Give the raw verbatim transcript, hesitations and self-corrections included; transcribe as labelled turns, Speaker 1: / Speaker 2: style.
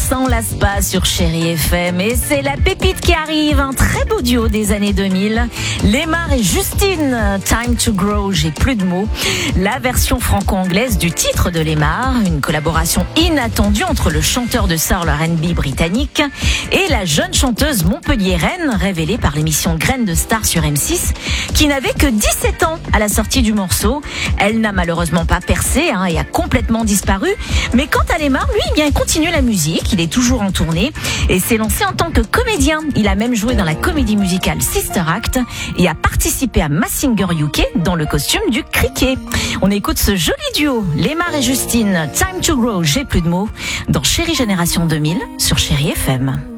Speaker 1: s'en lasse pas sur Chérie F M et c'est la pépite qui arrive, un très beau duo des années deux mille. Lemar et Justine, Time to Grow, j'ai plus de mots. La version franco-anglaise du titre de Lemar, une collaboration inattendue entre le chanteur de soul R and B britannique et la jeune chanteuse montpelliéraine révélée par l'émission Graines de Star sur M six, qui n'avait que dix-sept ans à la sortie du morceau. Elle n'a malheureusement pas percé hein, et a complètement disparu. Mais quant à Lemar, lui, eh bien, il continue la musique, il est toujours en tournée et s'est lancé en tant que comédien. Il a même joué dans la comédie musicale Sister Act et a participé à Mask Singer U K dans le costume du cricket. On écoute ce joli duo, Lemar et Justine, Time to Grow, j'ai plus de mots, dans Chérie Génération deux mille sur Chérie F M.